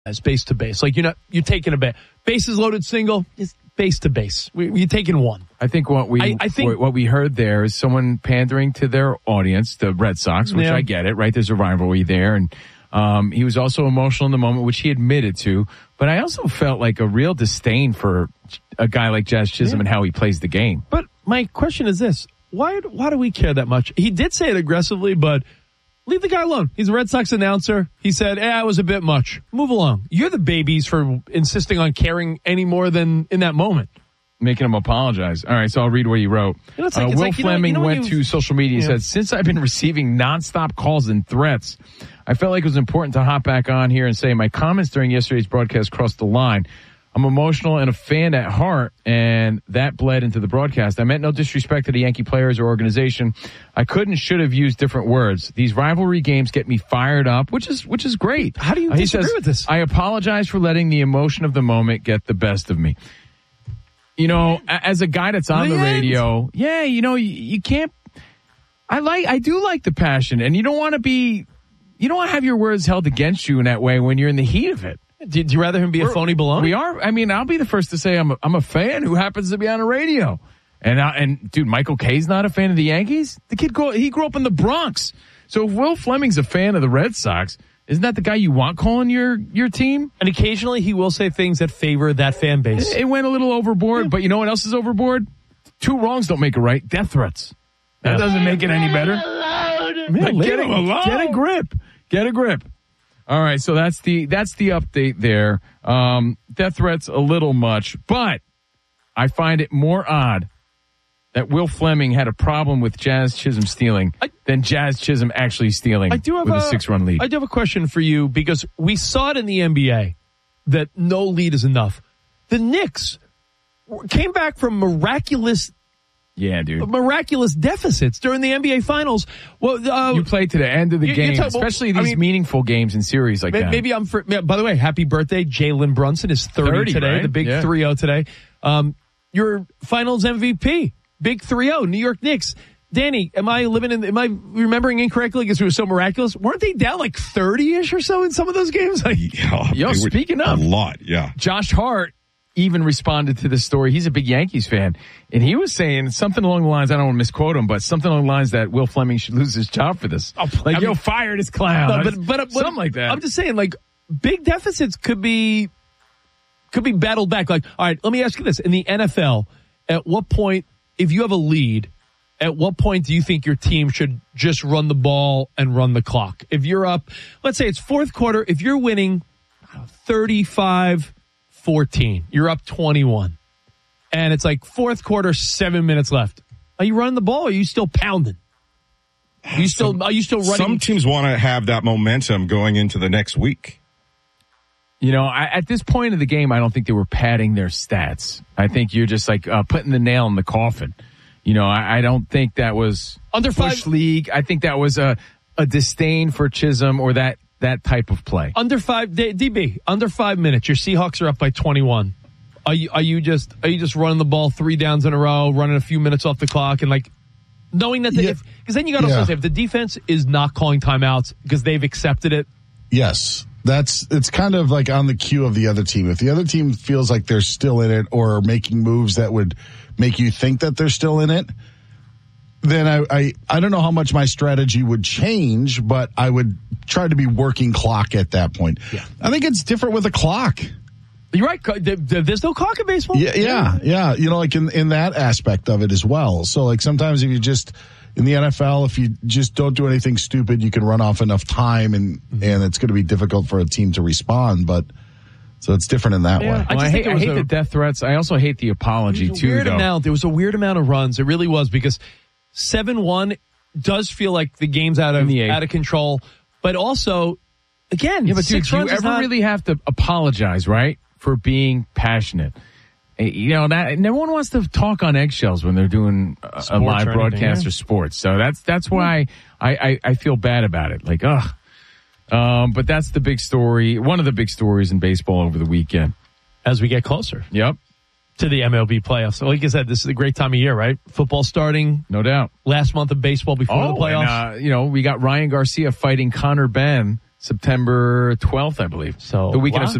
as base to base. Like you're taking a bases loaded single, just base to base. You're taking one. I think what we heard there is someone pandering to their audience, the Red Sox, which I get it, right? There's a rivalry there, and he was also emotional in the moment, which he admitted to. But I also felt like a real disdain for a guy like Jazz Chisholm and how he plays the game. But my question is this: why do we care that much? He did say it aggressively, but leave the guy alone. He's a Red Sox announcer. He said, it was a bit much. Move along. You're the babies for insisting on caring any more than in that moment. Making him apologize. All right, so I'll read what he wrote. Will Fleming went to social media and said, since I've been receiving nonstop calls and threats, I felt like it was important to hop back on here and say my comments during yesterday's broadcast crossed the line. I'm emotional and a fan at heart, and that bled into the broadcast. I meant no disrespect to the Yankee players or organization. I should have used different words. These rivalry games get me fired up, which is great. How do you disagree with this? I apologize for letting the emotion of the moment get the best of me. You know, as a guy that's on the radio, you can't. I do like the passion, and you don't want to have your words held against you in that way when you're in the heat of it. Do you rather him be a phony baloney? We are. I mean, I'll be the first to say I'm a fan who happens to be on the radio. And dude, Michael Kay's not a fan of the Yankees. The kid he grew up in the Bronx. So if Will Fleming's a fan of the Red Sox, isn't that the guy you want calling your team? And occasionally he will say things that favor that fan base. It went a little overboard, but you know what else is overboard? 2 wrongs don't make a right. Death threats. That doesn't make it any better. Man, get him alone. Get a grip. Get a grip. All right, so that's the update there. Death threats a little much, but I find it more odd that Will Fleming had a problem with Jazz Chisholm stealing than Jazz Chisholm actually stealing with a 6-run lead. I do have a question for you because we saw it in the NBA that no lead is enough. The Knicks came back from miraculous deficits during the NBA Finals. Well, you played to the end of the game, especially these meaningful games in series like that. Maybe by the way, happy birthday, Jalen Brunson is 30 today, right? The big 3-0 today. Your Finals MVP, big 3-0, New York Knicks. Danny, am I remembering incorrectly because it was so miraculous? Weren't they down like 30-ish or so in some of those games? Speaking of a lot, yeah. Josh Hart even responded to this story. He's a big Yankees fan, and he was saying something along the lines, I don't want to misquote him, but something along the lines that Will Fleming should lose his job for this. Fire this clown. But something like that. I'm just saying, like, big deficits could be battled back. Like, all right, let me ask you this. In the NFL, at what point, if you have a lead, at what point do you think your team should just run the ball and run the clock? If you're up, let's say it's fourth quarter, if you're winning 35-14, you're up 21, and it's like fourth quarter, 7 minutes left. Are you running the ball or are you still pounding? Are you still running? Some teams want to have that momentum going into the next week. You know, at this point of the game, I don't think they were padding their stats. I think you're just like putting the nail in the coffin. You know, I don't think that was under Bush League. I think that was a disdain for Chisholm or that type of play. Under 5 minutes, your Seahawks are up by 21. Are you just running the ball 3 downs in a row, running a few minutes off the clock, and like knowing that because then you got to also say if the defense is not calling timeouts because they've accepted it. Yes. It's kind of like on the cue of the other team. If the other team feels like they're still in it or making moves that would make you think that they're still in it, then I don't know how much my strategy would change, but I would try to be working clock at that point. Yeah. I think it's different with a clock. You're right. There's no clock in baseball. Yeah. You know, like in that aspect of it as well. So like sometimes if you just in the NFL, if you just don't do anything stupid, you can run off enough time and it's going to be difficult for a team to respond. But so it's different in that way. I hate the death threats. I also hate the apology too. There was a weird amount of runs. It really was because 7-1 does feel like the game's out of control. But also, again, but dude, do you ever really have to apologize, right, for being passionate? You know, no one wants to talk on eggshells when they're doing a live broadcast or sports. So that's why I feel bad about it. Like, but that's the big story. One of the big stories in baseball over the weekend. As we get closer. Yep. to the MLB playoffs. So like I said, this is a great time of year, right? Football starting. No doubt. Last month of baseball before the playoffs. And, we got Ryan Garcia fighting Connor Benn September 12th, I believe. So the weekend of